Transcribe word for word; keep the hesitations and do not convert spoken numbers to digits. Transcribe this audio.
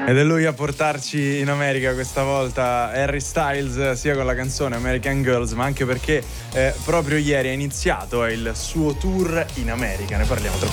Ed è lui a portarci in America questa volta, Harry Styles, sia con la canzone American Girls, ma anche perché eh, proprio ieri è iniziato il suo tour in America. Ne parliamo tra